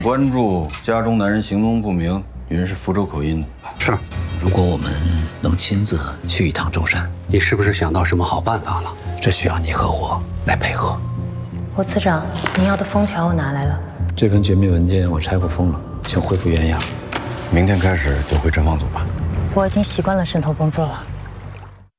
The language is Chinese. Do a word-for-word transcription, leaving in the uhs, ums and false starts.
关注家中男人行踪不明，女人是福州口音。 是。 如果我们能亲自去一趟舟山， 你是不是想到什么好办法了？ 这需要你和我来配合。 我次长，您要的封条我拿来了。 这份绝密文件我拆过封了，请恢复原样。 明天开始就回侦防组吧。 我已经习惯了渗透工作了。